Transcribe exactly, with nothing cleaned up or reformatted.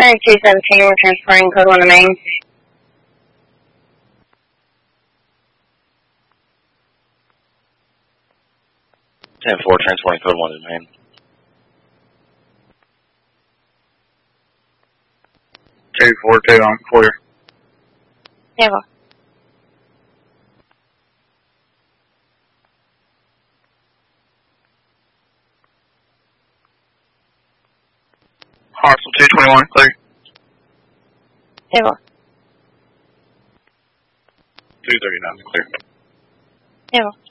Primary two seventeen, we're transferring code one to main. ten four, transferring code one to main. two four two, I'm clear. Table. Parcel two twenty-one, clear. Table. two thirty-nine, clear. Table.